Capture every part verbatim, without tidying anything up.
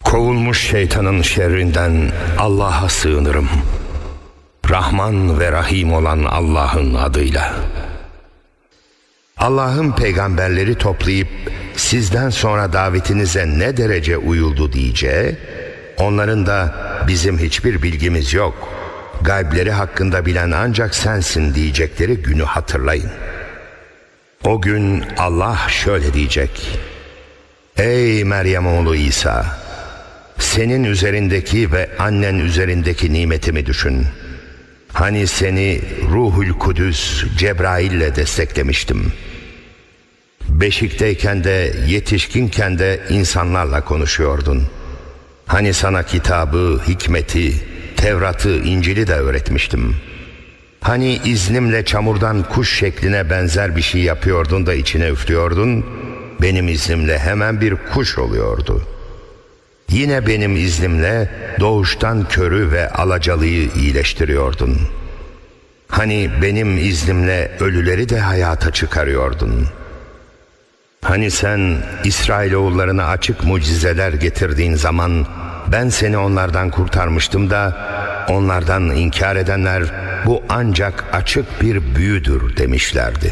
Kovulmuş şeytanın şerrinden Allah'a sığınırım. Rahman ve Rahim olan Allah'ın adıyla. Allah'ın peygamberleri toplayıp sizden sonra davetinize ne derece uyuldu diyeceği, onların da bizim hiçbir bilgimiz yok, gaybleri hakkında bilen ancak sensin diyecekleri günü hatırlayın. O gün Allah şöyle diyecek: Ey Meryem oğlu İsa! Senin üzerindeki ve annen üzerindeki nimetimi düşün. Hani seni Ruhul Kudüs Cebrail'le desteklemiştim. Beşikteyken de yetişkinken de insanlarla konuşuyordun. Hani sana kitabı, hikmeti, Tevrat'ı, İncil'i de öğretmiştim. Hani iznimle çamurdan kuş şekline benzer bir şey yapıyordun da içine üflüyordun, benim iznimle hemen bir kuş oluyordu. Yine benim iznimle doğuştan körü ve alacalıyı iyileştiriyordun. Hani benim iznimle ölüleri de hayata çıkarıyordun. Hani sen İsrailoğullarına açık mucizeler getirdiğin zaman ben seni onlardan kurtarmıştım da onlardan inkar edenler bu ancak açık bir büyüdür demişlerdi.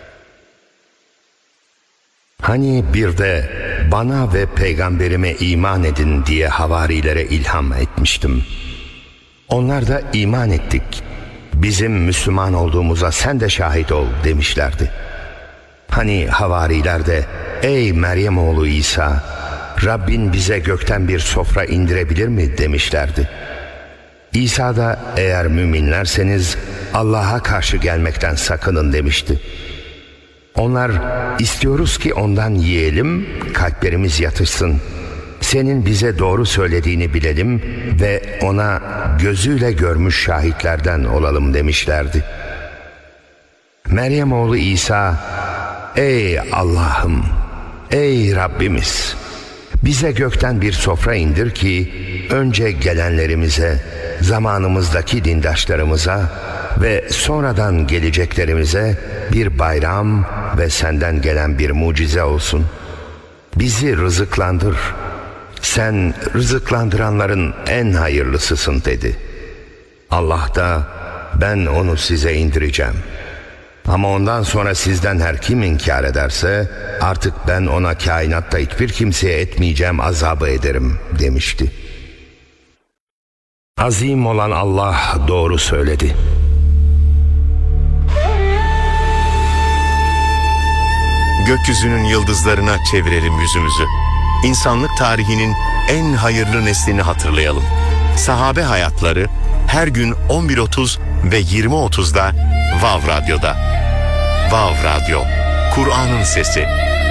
Hani bir de bana ve peygamberime iman edin diye havarilere ilham etmiştim. Onlar da iman ettik, bizim Müslüman olduğumuza sen de şahit ol demişlerdi. Hani havariler de ey Meryem oğlu İsa, Rabbin bize gökten bir sofra indirebilir mi demişlerdi. İsa da eğer müminlerseniz Allah'a karşı gelmekten sakının demişti. Onlar istiyoruz ki ondan yiyelim, kalplerimiz yatışsın. Senin bize doğru söylediğini bilelim ve ona gözüyle görmüş şahitlerden olalım demişlerdi. Meryem oğlu İsa, ey Allah'ım, ey Rabbimiz, bize gökten bir sofra indir ki önce gelenlerimize, zamanımızdaki dindaşlarımıza ve sonradan geleceklerimize bir bayram ve senden gelen bir mucize olsun. Bizi rızıklandır. Sen rızıklandıranların en hayırlısısın dedi. Allah da ben onu size indireceğim. Ama ondan sonra sizden her kim inkar ederse artık ben ona kainatta hiçbir kimseye etmeyeceğim azabı ederim demişti. Azim olan Allah doğru söyledi. Gökyüzünün yıldızlarına çevirelim yüzümüzü. İnsanlık tarihinin en hayırlı neslini hatırlayalım. Sahabe hayatları her gün on bir otuz ve yirmi otuzda Vav Radyo'da. Vav Radyo, Kur'an'ın sesi.